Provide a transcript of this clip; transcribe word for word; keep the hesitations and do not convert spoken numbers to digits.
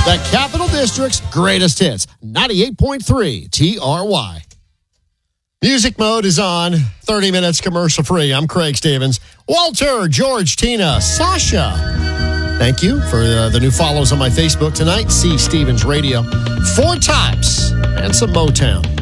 The Capital District's greatest hits, ninety-eight point three T R Y. Music mode is on, thirty minutes commercial free. I'm Craig Stevens. Walter, George, Tina, Sasha. Thank you for uh, the new follows on my Facebook tonight. C. Stevens Radio. Four Tops and some Motown.